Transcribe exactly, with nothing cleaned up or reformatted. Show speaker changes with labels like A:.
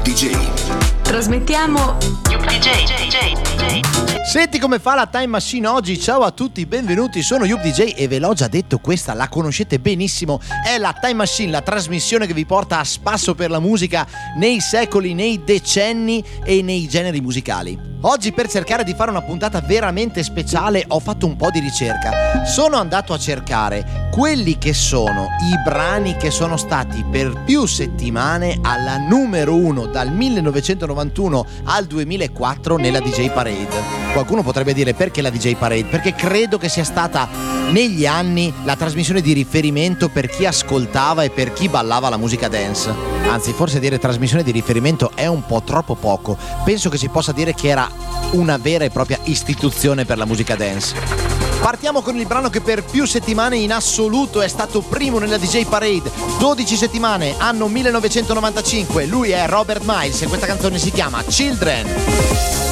A: Yup D J.
B: Trasmettiamo Yup D J.
C: Senti come fa la Time Machine oggi. Ciao a tutti, benvenuti, sono Yup D J e ve l'ho già detto, questa la conoscete benissimo. È la Time Machine, la trasmissione che vi porta a spasso per la musica nei secoli, nei decenni e nei generi musicali. Oggi, per cercare di fare una puntata veramente speciale, ho fatto un po' di ricerca. Sono andato a cercare quelli che sono i brani che sono stati per più settimane alla numero uno dal millenovecentonovantuno al duemilaquattro nella D J Parade. Qualcuno potrebbe dire: perché la D J Parade? Perché credo che sia stata negli anni la trasmissione di riferimento per chi ascoltava e per chi ballava la musica dance. Anzi, forse dire trasmissione di riferimento è un po' troppo poco. Penso che si possa dire che era una vera e propria istituzione per la musica dance. Partiamo con il brano che per più settimane in assoluto è stato primo nella D J Parade. dodici settimane, anno millenovecentonovantacinque. Lui è Robert Miles e questa canzone si chiama Children.